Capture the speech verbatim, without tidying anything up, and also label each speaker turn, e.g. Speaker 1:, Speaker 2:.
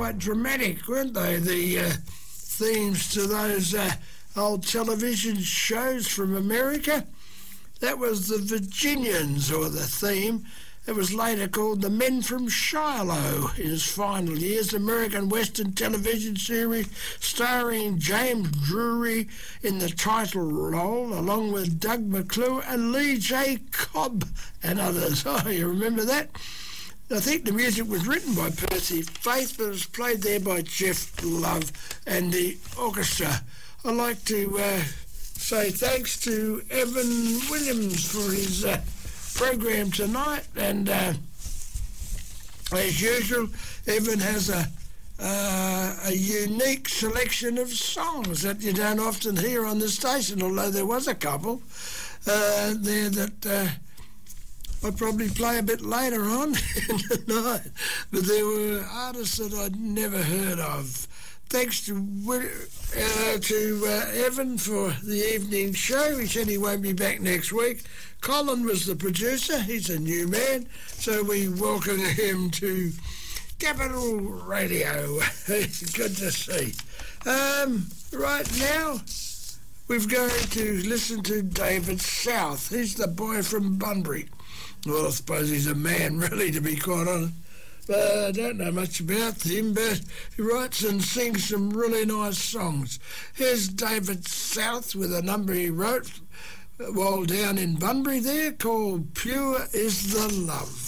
Speaker 1: quite dramatic, weren't they? The uh, themes to those uh, old television shows from America. That was the Virginians, or the theme. It was later called The Men from Shiloh in his final years, American Western television series starring James Drury in the title role, along with Doug McClure and Lee J. Cobb and others. Oh, you remember that? I think the music was written by Percy Faith, but it was played there by Jeff Love and the orchestra. I'd like to uh, say thanks to Evan Williams for his uh, program tonight, and uh, as usual, Evan has a uh, a unique selection of songs that you don't often hear on the station, although there was a couple uh, there that uh, I'll probably play a bit later on in the night, but there were artists that I'd never heard of. Thanks to uh, to uh, Evan for the evening show. He said he won't be back next week. Colin was the producer. He's a new man, so we welcome him to Capital Radio. Good to see. Um, right now, we're going to listen to David South. He's the boy from Bunbury. Well, I suppose he's a man, really, to be quite honest. But I don't know much about him, but he writes and sings some really nice songs. Here's David South with a number he wrote while down in Bunbury there called Pure Is the Love.